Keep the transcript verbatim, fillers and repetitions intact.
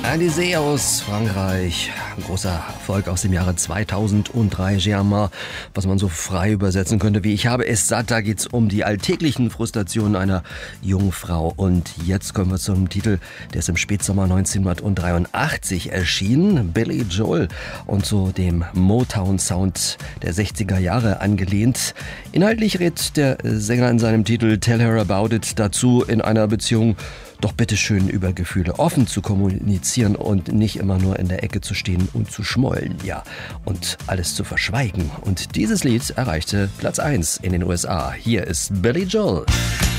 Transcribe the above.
Alizé aus Frankreich, ein großer Erfolg aus dem Jahre zweitausenddrei, Germain, was man so frei übersetzen könnte wie „Ich habe es satt". Da geht's um die alltäglichen Frustrationen einer jungen Frau. Und jetzt kommen wir zum Titel, der ist im Spätsommer neunzehnhundertdreiundachtzig erschienen, Billy Joel, und so dem Motown-Sound der sechziger Jahre angelehnt. Inhaltlich rät der Sänger in seinem Titel Tell Her About It dazu, in einer Beziehung doch bitteschön über Gefühle offen zu kommunizieren und nicht immer nur in der Ecke zu stehen und zu schmollen, ja, und alles zu verschweigen. Und dieses Lied erreichte Platz eins in den U S A. Hier ist Billy Joel.